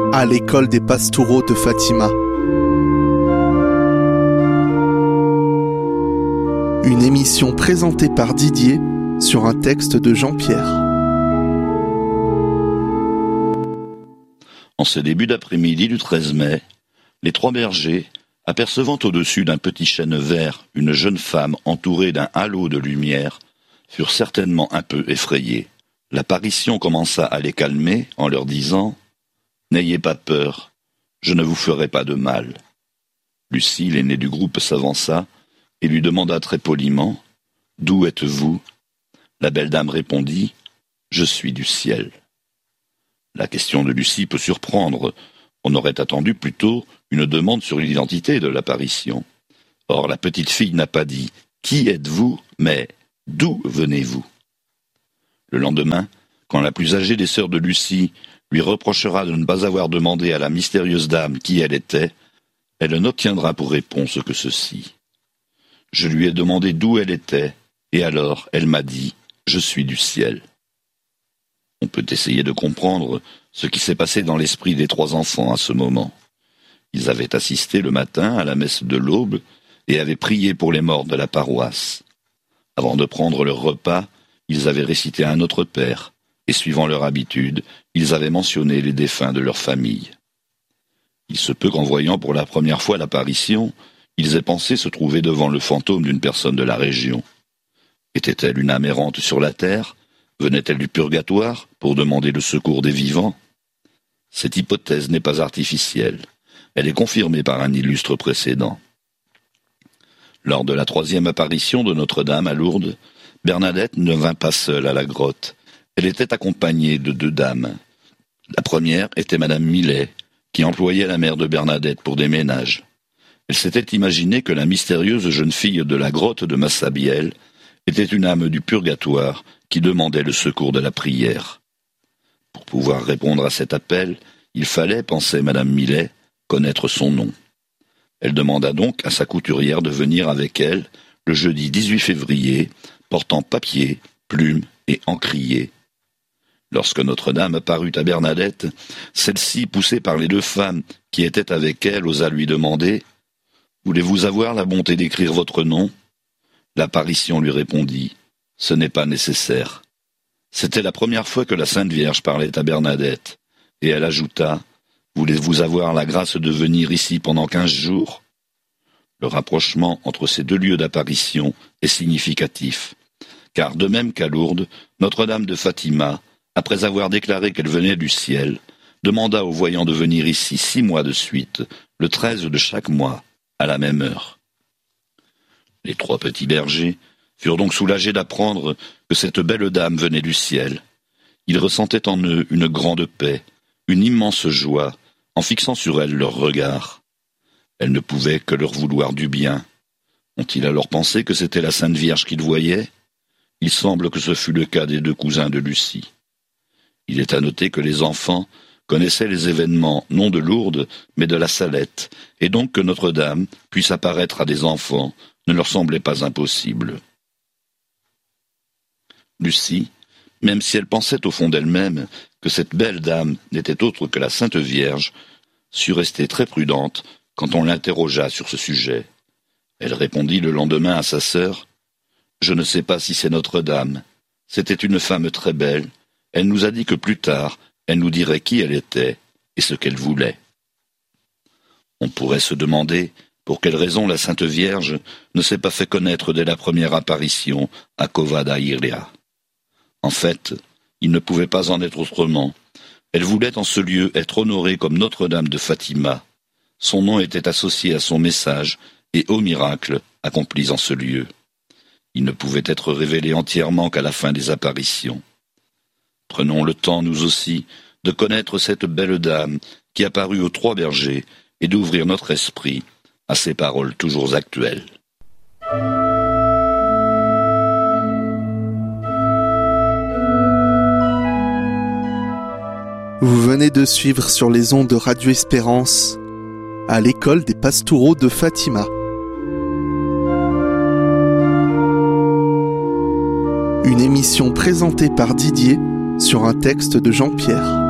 à l'école des Pastoureaux de Fatima. Une émission présentée par Didier sur un texte de Jean-Pierre. En ce début d'après-midi du 13 mai, les trois bergers, apercevant au-dessus d'un petit chêne vert une jeune femme entourée d'un halo de lumière, furent certainement un peu effrayés. L'apparition commença à les calmer en leur disant « N'ayez pas peur, je ne vous ferai pas de mal. » Lucie, l'aînée du groupe, s'avança et lui demanda très poliment « D'où êtes-vous » La belle dame répondit « Je suis du ciel. » La question de Lucie peut surprendre. On aurait attendu plutôt une demande sur l'identité de l'apparition. Or, la petite fille n'a pas dit « Qui êtes-vous » mais « D'où venez-vous » Le lendemain, quand la plus âgée des sœurs de Lucie lui reprochera de ne pas avoir demandé à la mystérieuse dame qui elle était, elle n'obtiendra pour réponse que ceci. Je lui ai demandé d'où elle était, et alors elle m'a dit « Je suis du ciel ». On peut essayer de comprendre ce qui s'est passé dans l'esprit des trois enfants à ce moment. Ils avaient assisté le matin à la messe de l'aube et avaient prié pour les morts de la paroisse. Avant de prendre leur repas, ils avaient récité un Notre Père, et suivant leur habitude, ils avaient mentionné les défunts de leur famille. Il se peut qu'en voyant pour la première fois l'apparition, ils aient pensé se trouver devant le fantôme d'une personne de la région. Était-elle une âme errante sur la terre ? Venait-elle du purgatoire pour demander le secours des vivants ? Cette hypothèse n'est pas artificielle. Elle est confirmée par un illustre précédent. Lors de la troisième apparition de Notre-Dame à Lourdes, Bernadette ne vint pas seule à la grotte. Elle était accompagnée de deux dames. La première était Madame Millet, qui employait la mère de Bernadette pour des ménages. Elle s'était imaginé que la mystérieuse jeune fille de la grotte de Massabielle était une âme du purgatoire qui demandait le secours de la prière. Pour pouvoir répondre à cet appel, il fallait, pensait Madame Millet, connaître son nom. Elle demanda donc à sa couturière de venir avec elle le jeudi 18 février, portant papier, plume et encrier. Lorsque Notre-Dame parut à Bernadette, celle-ci, poussée par les deux femmes qui étaient avec elle, osa lui demander « Voulez-vous avoir la bonté d'écrire votre nom ?» L'apparition lui répondit « Ce n'est pas nécessaire. » C'était la première fois que la Sainte Vierge parlait à Bernadette, et elle ajouta « Voulez-vous avoir la grâce de venir ici pendant 15 jours ?» Le rapprochement entre ces deux lieux d'apparition est significatif, car de même qu'à Lourdes, Notre-Dame de Fatima, après avoir déclaré qu'elle venait du ciel, demanda aux voyants de venir ici 6 mois de suite, le 13 de chaque mois, à la même heure. Les trois petits bergers furent donc soulagés d'apprendre que cette belle dame venait du ciel. Ils ressentaient en eux une grande paix, une immense joie, en fixant sur elle leur regard. Elle ne pouvait que leur vouloir du bien. Ont-ils alors pensé que c'était la Sainte Vierge qu'ils voyaient ? Il semble que ce fut le cas des deux cousins de Lucie. Il est à noter que les enfants connaissaient les événements non de Lourdes, mais de la Salette, et donc que Notre-Dame puisse apparaître à des enfants ne leur semblait pas impossible. Lucie, même si elle pensait au fond d'elle-même que cette belle dame n'était autre que la Sainte Vierge, sut rester très prudente quand on l'interrogea sur ce sujet. Elle répondit le lendemain à sa sœur « Je ne sais pas si c'est Notre-Dame. C'était une femme très belle. Elle nous a dit que plus tard, elle nous dirait qui elle était et ce qu'elle voulait. » On pourrait se demander pour quelle raison la Sainte Vierge ne s'est pas fait connaître dès la première apparition à Covada Iria. En fait, il ne pouvait pas en être autrement. Elle voulait en ce lieu être honorée comme Notre-Dame de Fatima. Son nom était associé à son message et aux miracles accomplis en ce lieu. Il ne pouvait être révélé entièrement qu'à la fin des apparitions. Prenons le temps, nous aussi, de connaître cette belle dame qui apparut aux trois bergers et d'ouvrir notre esprit à ces paroles toujours actuelles. Vous venez de suivre sur les ondes de Radio Espérance à l'école des Pastoureaux de Fatima. Une émission présentée par Didier sur un texte de Jean-Pierre.